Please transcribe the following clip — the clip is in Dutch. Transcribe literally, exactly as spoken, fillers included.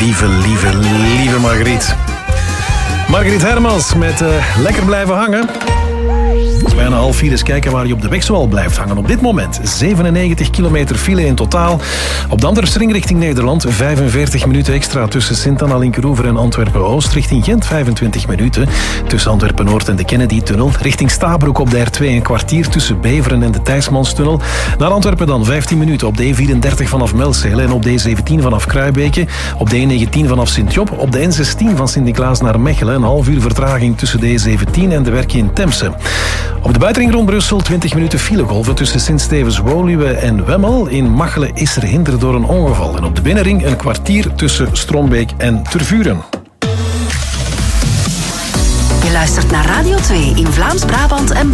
lieve, lieve, lieve Margriet. Margriet Hermans met uh, Lekker blijven hangen. Bijna half vier eens kijken waar je op de weg zoal blijft hangen. Op dit moment zevenennegentig kilometer file in totaal. Op de Andersring richting Nederland vijfenveertig minuten extra tussen Sint-Anna, Linkeroever en Antwerpen-Oost. Richting Gent vijfentwintig minuten tussen Antwerpen-Noord en de Kennedy-tunnel. Richting Stabroek op de R twee een kwartier tussen Beveren en de Thijsmanstunnel. Naar Antwerpen dan vijftien minuten op de E vierendertig vanaf Melzele en op de E zeventien vanaf Kruibeke. Op de E negentien vanaf Sint-Job. Op de N zestien van Sint-Niklaas naar Mechelen. Een half uur vertraging tussen de E zeventien en de Werkje in Temse. Op de buitenring rond Brussel twintig minuten filegolven tussen Sint-Stevens-Woluwe en Wemmel. In Machelen is er hinder door een ongeval. En op de binnenring een kwartier tussen Strombeek en Tervuren. Je luistert naar Radio twee in Vlaams-Brabant en